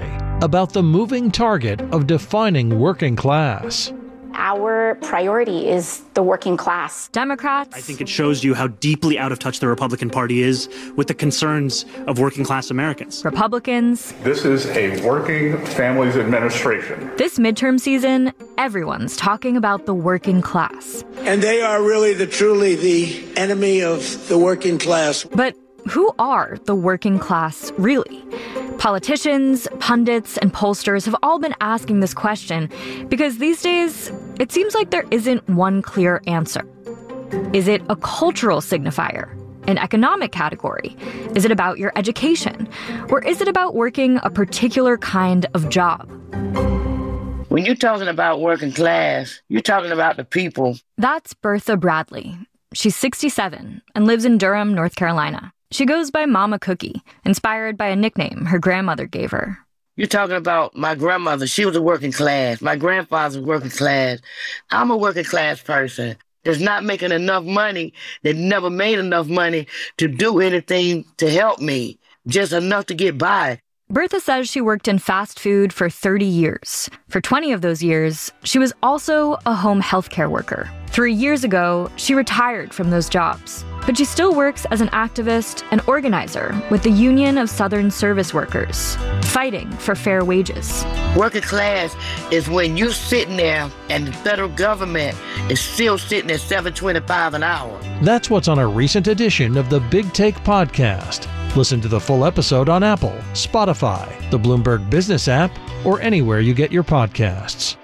about the moving target of defining working class. Our priority is the working class. Democrats. I think it shows you how deeply out of touch the Republican Party is with the concerns of working class Americans. Republicans. This is a working families administration. This midterm season, everyone's talking about the working class. And they are really the truly the enemy of the working class. But who are the working class really? Politicians, pundits, and pollsters have all been asking this question because these days, it seems like there isn't one clear answer. Is it a cultural signifier? An economic category? Is it about your education? Or is it about working a particular kind of job? When you're talking about working class, you're talking about the people. That's Bertha Bradley. She's sixty-seven and lives in Durham, North Carolina. She goes by Mama Cookie, inspired by a nickname her grandmother gave her. You're talking about my grandmother. She was a working class. My grandfather was working class. I'm a working class person that's not making enough money, that never made enough money to do anything to help me, just enough to get by. Bertha says she worked in fast food for thirty years. For twenty of those years, she was also a home healthcare worker. Three years ago, she retired from those jobs. But she still works as an activist and organizer with the Union of Southern Service Workers, fighting for fair wages. Working class is when you're sitting there and the federal government is still sitting at seven twenty-five an hour. That's what's on a recent edition of the Big Take podcast. Listen to the full episode on Apple, Spotify, the Bloomberg Business app, or anywhere you get your podcasts.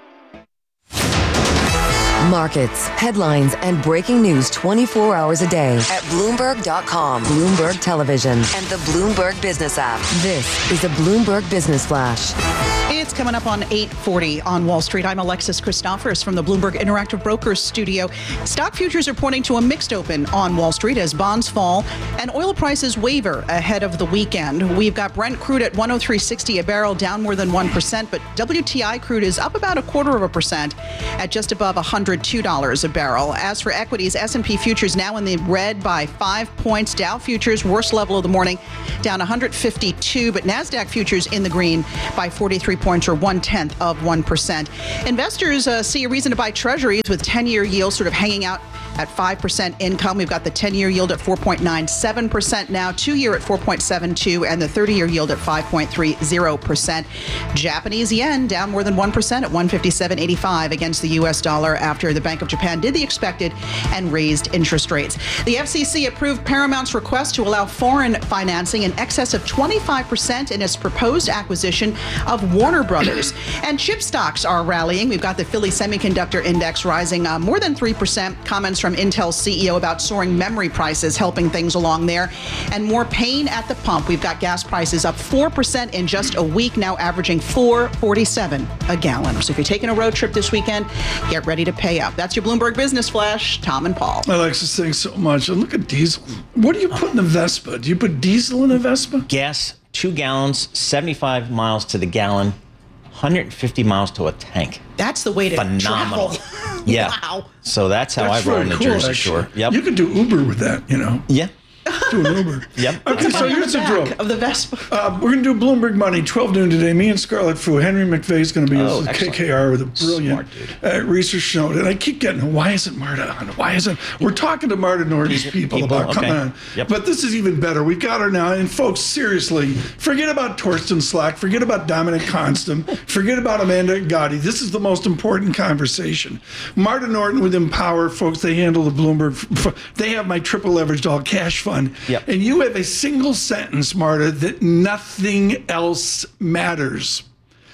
Markets, headlines, and breaking news twenty-four hours a day at Bloomberg dot com, Bloomberg Television, and the Bloomberg Business app. This is a Bloomberg Business Flash. It's coming up on eight forty on Wall Street. I'm Alexis Christophers from the Bloomberg Interactive Brokers studio. Stock futures are pointing to a mixed open on Wall Street as bonds fall and oil prices waver ahead of the weekend. We've got Brent crude at one oh three sixty a barrel, down more than one percent, but W T I crude is up about a quarter of a percent at just above one hundred two dollars a barrel. As for equities, S and P futures now in the red by five points. Dow futures, worst level of the morning, down one hundred fifty-two, but NASDAQ futures in the green by forty-three points, or one-tenth of one percent. Investors uh, see a reason to buy treasuries with ten-year yields sort of hanging out at five percent income. We've got the ten-year yield at four point nine seven percent now, two-year at four point seven two, and the thirty-year yield at five point three zero percent. Japanese yen down more than one percent at one fifty-seven eighty-five against the U S dollar after the Bank of Japan did the expected and raised interest rates. The F C C approved Paramount's request to allow foreign financing in excess of twenty-five percent in its proposed acquisition of Warner Brothers. And chip stocks are rallying. We've got the Philly Semiconductor Index rising uh, more than three percent. Comments from Intel's C E O about soaring memory prices helping things along there. And more pain at the pump. We've got gas prices up four percent in just a week, now averaging four forty-seven a gallon. So if you're taking a road trip this weekend, get ready to pay up. That's your Bloomberg Business Flash. Tom and Paul. Alexis, thanks so much. And look at diesel. What do you put in a Vespa? Do you put diesel in a Vespa? Gas, two gallons, seventy-five miles to the gallon, one hundred fifty miles to a tank. That's the way to Phenomenal. travel. Yeah. Wow. So that's how That's I roll very in the cool, Jersey actually. Shore. Yep. You could do Uber with that, you know. Yeah. Do an Uber. Yep. Okay, so here's the drill. Of the Vespa. Uh, we're going to do Bloomberg Money, twelve noon today. Me and Scarlett Fu. Henry McVeigh is going to be Oh, with excellent. K K R with a brilliant Smart uh, research note. And I keep getting, why isn't Marta on? Why isn't... We're talking to Marta Norton's people, people, about okay. coming on. Yep. But this is even better. We've got her now. And folks, seriously, forget about Torsten Slack. Forget about Dominic Constant. Forget about Amanda Gotti. This is the most important conversation. Marta Norton with Empower, folks, they handle the Bloomberg. They have my triple leveraged all cash fund. Yep. And you have a single sentence, Marta, that nothing else matters.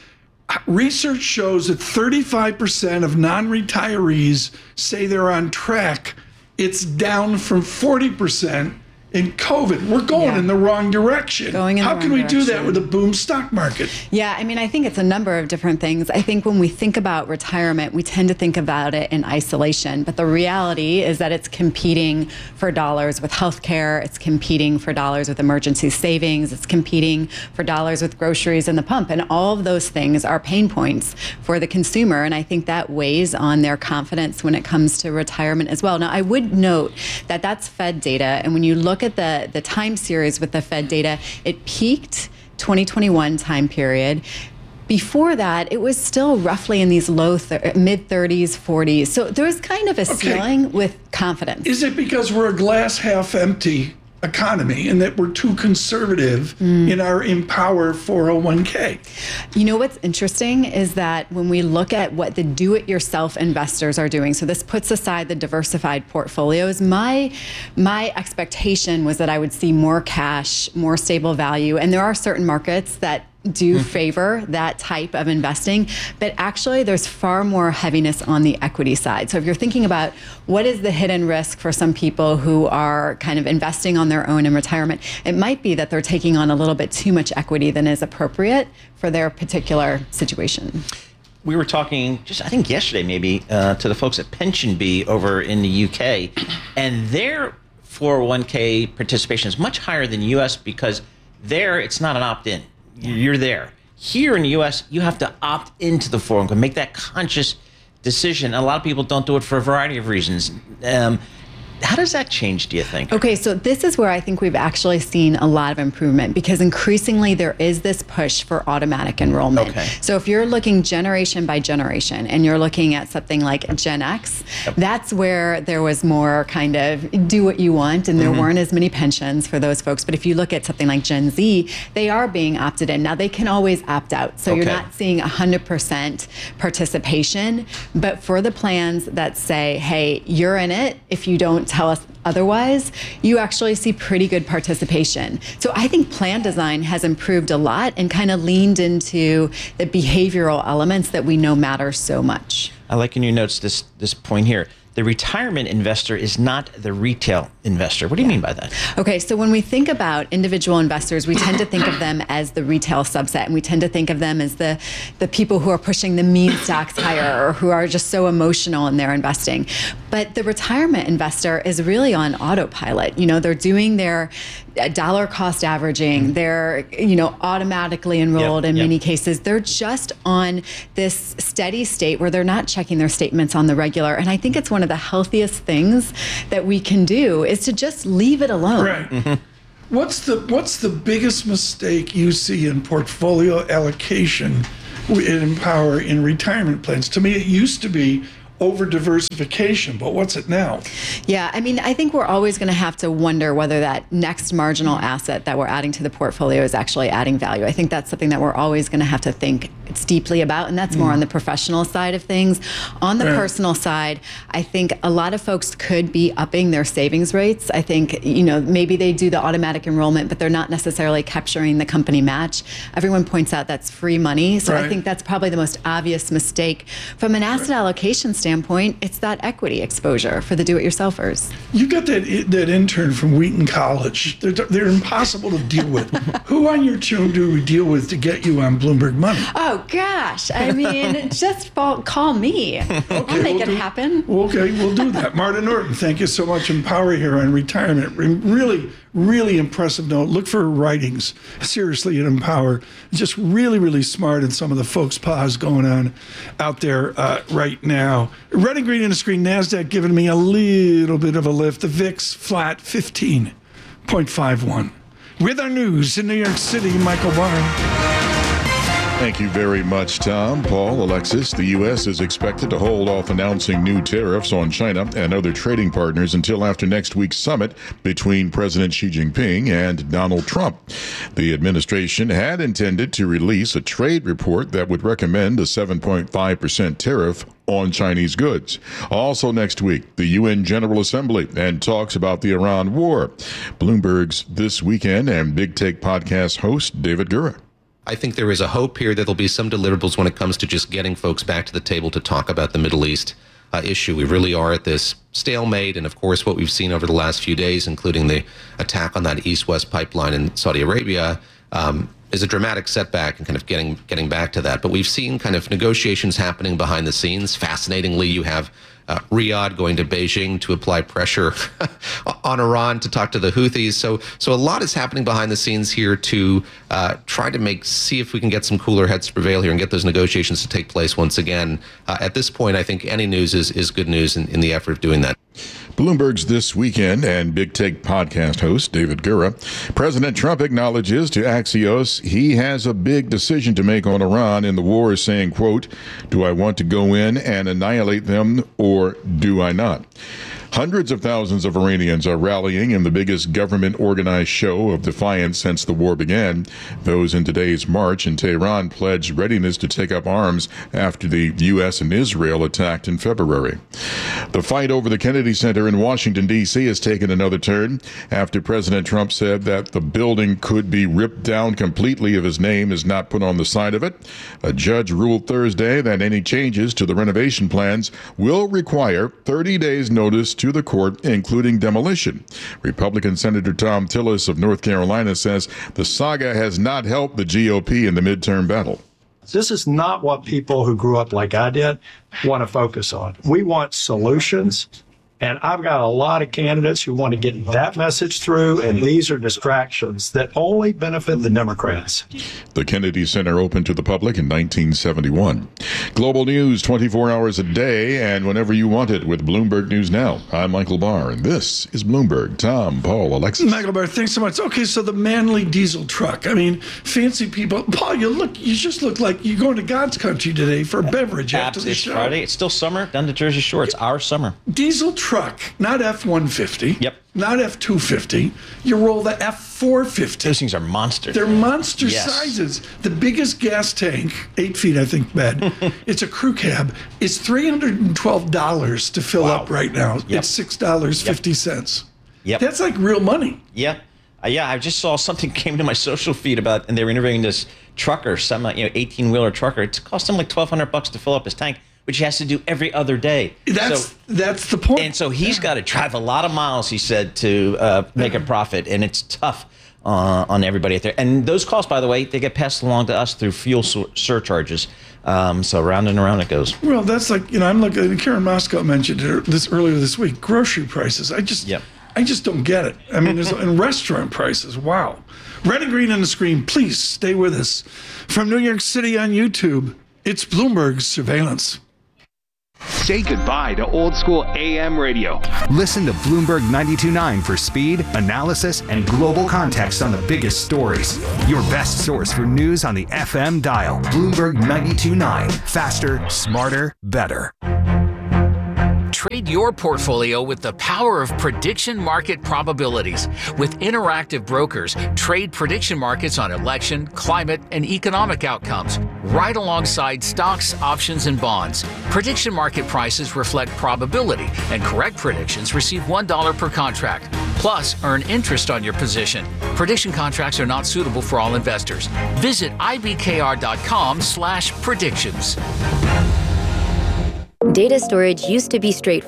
Research shows that thirty-five percent of non-retirees say they're on track. It's down from forty percent in COVID. We're going Yeah. in the wrong direction. Going in the How can wrong we do that direction. with a boom stock market? Yeah, I mean, I think it's a number of different things. I think when we think about retirement, we tend to think about it in isolation. But the reality is that it's competing for dollars with healthcare. It's competing for dollars with emergency savings. It's competing for dollars with groceries and the pump. And all of those things are pain points for the consumer. And I think that weighs on their confidence when it comes to retirement as well. Now, I would note that that's Fed data. And when you look at the, the time series with the Fed data, it peaked twenty twenty-one time period, Before that, it was still roughly in these low thir- mid thirties, forties. So there was kind of a Okay. ceiling with confidence. Is it because we're a glass half empty economy and that we're too conservative Mm. in our Empower four oh one k? You know what's interesting is that when we look at what the do-it-yourself investors are doing, so this puts aside the diversified portfolios, my my expectation was that I would see more cash, more stable value, and there are certain markets that do favor that type of investing, but actually there's far more heaviness on the equity side. So if you're thinking about what is the hidden risk for some people who are kind of investing on their own in retirement, it might be that they're taking on a little bit too much equity than is appropriate for their particular situation. We were talking just, I think yesterday maybe, uh, to the folks at PensionBee over in the U K, and their four oh one k participation is much higher than U S because there it's not an opt-in. You're there. Here in the U S, you have to opt into the four oh one k, make that conscious decision. A lot of people don't do it for a variety of reasons. Um, how does that change, do you think? Okay, so this is where I think we've actually seen a lot of improvement because increasingly there is this push for automatic enrollment. Okay. So if you're looking generation by generation and you're looking at something like Gen X, yep. that's where there was more kind of do what you want and there mm-hmm. weren't as many pensions for those folks. But if you look at something like Gen Z, they are being opted in. Now they can always opt out. So okay. you're not seeing one hundred percent participation. But for the plans that say, hey, you're in it if you don't tell us otherwise, you actually see pretty good participation. So I think plan design has improved a lot and kind of leaned into the behavioral elements that we know matter so much. I like in your notes this this point here. The retirement investor is not the retail investor. What do you mean by that? Okay, so when we think about individual investors, we tend to think of them as the retail subset, and we tend to think of them as the, the people who are pushing the meme stocks higher or who are just so emotional in their investing. But the retirement investor is really on autopilot. You know, they're doing their dollar cost averaging. They're, you know, automatically enrolled yep, in yep. many cases. They're just on this steady state where they're not checking their statements on the regular. And I think it's one of the healthiest things that we can do is to just leave it alone. Right. Mm-hmm. What's the what's the biggest mistake you see in portfolio allocation in Empower in retirement plans? To me, it used to be over diversification, but what's it now? Yeah, I mean, I think we're always going to have to wonder whether that next marginal asset that we're adding to the portfolio is actually adding value. I think that's something that we're always going to have to think deeply about, and that's mm. more on the professional side of things. On the right. personal side, I think a lot of folks could be upping their savings rates. I think, you know, maybe they do the automatic enrollment, but they're not necessarily capturing the company match. Everyone points out that's free money, so right. I think that's probably the most obvious mistake. From an asset right. allocation standpoint, standpoint, it's that equity exposure for the do-it-yourselfers. You got that that intern from Wheaton College. They're, they're impossible to deal with. Who on your team do we deal with to get you on Bloomberg Money? Oh, gosh. I mean, just fall, call me. Okay, I'll make we'll it do, happen. Okay, we'll do that. Marta Norton, thank you so much. Empower here on retirement. Really, really impressive note. Look for her writings, seriously, at Empower. Just really, really smart and some of the folks' pause going on out there uh, right now. Red and green on the screen, NASDAQ giving me a little bit of a lift. The V I X flat fifteen point five one. With our news in New York City, Michael Barr. Thank you very much, Tom. Paul, Alexis, the U S is expected to hold off announcing new tariffs on China and other trading partners until after next week's summit between President Xi Jinping and Donald Trump. The administration had intended to release a trade report that would recommend a seven point five percent tariff on Chinese goods. Also next week, the U N General Assembly and talks about the Iran war. Bloomberg's This Weekend and Big Take podcast host David Gura. I think there is a hope here that there'll be some deliverables when it comes to just getting folks back to the table to talk about the Middle East uh, issue. We really are at this stalemate. And of course, what we've seen over the last few days, including the attack on that East-West pipeline in Saudi Arabia, um, is a dramatic setback and kind of getting getting back to that. But we've seen kind of negotiations happening behind the scenes. Fascinatingly, you have Uh, Riyadh going to Beijing to apply pressure on Iran to talk to the Houthis. So, so a lot is happening behind the scenes here to uh, try to make, see if we can get some cooler heads to prevail here and get those negotiations to take place once again. Uh, at this point, I think any news is, is good news in, in the effort of doing that. Bloomberg's This Weekend and Big Take podcast host David Gura. President Trump acknowledges to Axios he has a big decision to make on Iran in the war, saying, quote, "Do I want to go in and annihilate them or do I not?" Hundreds of thousands of Iranians are rallying in the biggest government-organized show of defiance since the war began. Those in today's march in Tehran pledged readiness to take up arms after the U S and Israel attacked in February. The fight over the Kennedy Center in Washington, D C has taken another turn after President Trump said that the building could be ripped down completely if his name is not put on the side of it. A judge ruled Thursday that any changes to the renovation plans will require thirty days notice to the court, including demolition. Republican Senator Tom Tillis of North Carolina says the saga has not helped the G O P in the midterm battle. This is not what people who grew up like I did want to focus on. We want solutions. And I've got a lot of candidates who want to get that message through, and these are distractions that only benefit the Democrats. The Kennedy Center opened to the public in nineteen seventy-one. Global news twenty-four hours a day and whenever you want it with Bloomberg News Now. I'm Michael Barr, and this is Bloomberg. Tom, Paul, Alexis. Michael Barr, thanks so much. Okay, so the Manly diesel truck. I mean, fancy people. Paul, you look, you just look like you're going to God's country today for a beverage after the It's show. Friday. It's still summer down the Jersey Shore. It's our summer. Diesel truck, not F one fifty. Yep. Not F two fifty. You roll the F four fifty. Those things are monsters. They're monster Yes. sizes. The biggest gas tank, eight feet, I think, bed. It's a crew cab. It's three hundred twelve dollars to fill Wow. up right now. Yep. It's six dollars and fifty cents. Yep. That's like real money. Yep. Uh, yeah, I just saw something came to my social feed about, and they were interviewing this trucker, some you know, eighteen-wheeler trucker. It cost him like twelve hundred bucks to fill up his tank, which he has to do every other day. That's so, that's the point. And so he's got to drive a lot of miles, he said, to uh, make a profit, and it's tough uh, on everybody out there. And those costs, by the way, they get passed along to us through fuel sur- surcharges. Um, so round and around it goes. Well, that's like, you know, I'm looking, Karen Moscow mentioned it this earlier this week, grocery prices. I just, Yep. I just don't get it. I mean, there's, and restaurant prices, wow. Red and green on the screen, please stay with us. From New York City on YouTube, it's Bloomberg Surveillance. Say goodbye to old school A M radio. Listen to Bloomberg ninety-two point nine for speed, analysis, and global context on the biggest stories. Your best source for news on the F M dial. Bloomberg ninety-two point nine. Faster, smarter, better. Trade your portfolio with the power of prediction market probabilities. With Interactive Brokers, trade prediction markets on election, climate, and economic outcomes, right alongside stocks, options, and bonds. Prediction market prices reflect probability, and correct predictions receive one dollar per contract. Plus, earn interest on your position. Prediction contracts are not suitable for all investors. Visit ibkr.com slash predictions. Data storage used to be straightforward.